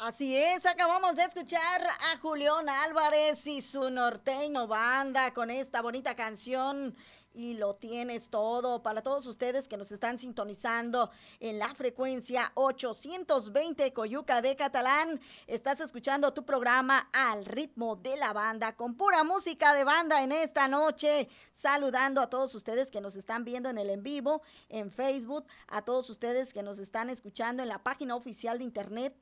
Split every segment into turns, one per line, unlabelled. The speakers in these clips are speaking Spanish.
Así es, acabamos de escuchar a Julián Álvarez y su norteño banda con esta bonita canción y lo tienes todo para todos ustedes que nos están sintonizando en la frecuencia 820 Coyuca de Catalán. Estás escuchando tu programa Al ritmo de la banda con pura música de banda en esta noche. Saludando a todos ustedes que nos están viendo en el en vivo en Facebook, a todos ustedes que nos están escuchando en la página oficial de internet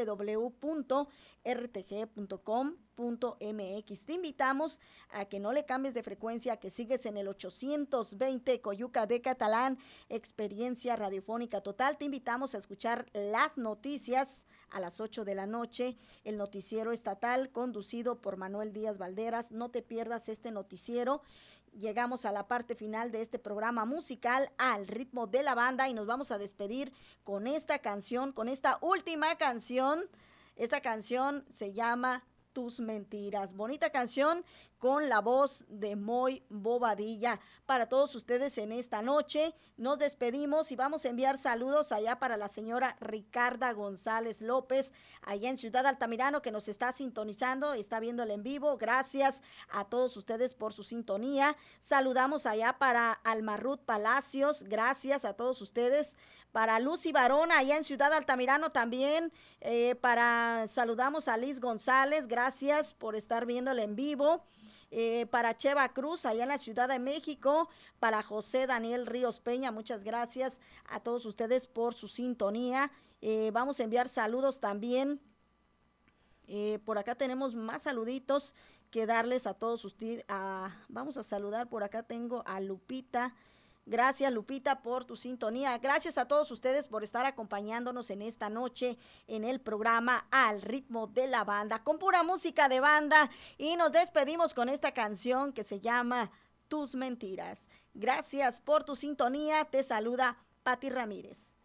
www.rtg.com.mx. Te invitamos a que no le cambies de frecuencia, que sigues en el 820 Coyuca de Catalán, experiencia radiofónica total. Te invitamos a escuchar las noticias a las 8 de la noche, el noticiero estatal conducido por Manuel Díaz Valderas. No te pierdas este noticiero. Llegamos a la parte final de este programa musical Al ritmo de la banda y nos vamos a despedir con esta canción, con esta última canción. Esta canción se llama Tus Mentiras. Bonita canción con la voz de Moy Bobadilla. Para todos ustedes en esta noche nos despedimos y vamos a enviar saludos allá para la señora Ricarda González López, allá en Ciudad Altamirano, que nos está sintonizando, está viendo el en vivo. Gracias a todos ustedes por su sintonía. Saludamos allá para Almarrut Palacios, gracias a todos ustedes. Para Lucy Barona, allá en Ciudad Altamirano también. Saludamos a Liz González, gracias por estar viéndolo en vivo. Para Cheva Cruz, allá en la Ciudad de México, para José Daniel Ríos Peña, muchas gracias a todos ustedes por su sintonía. Vamos a enviar saludos también. Por acá tenemos más saluditos que darles a todos ustedes. Vamos a saludar, por acá tengo a Lupita. Gracias, Lupita, por tu sintonía. Gracias a todos ustedes por estar acompañándonos en esta noche en el programa Al ritmo de la banda, con pura música de banda. Y nos despedimos con esta canción que se llama Tus Mentiras. Gracias por tu sintonía. Te saluda Pati Ramírez.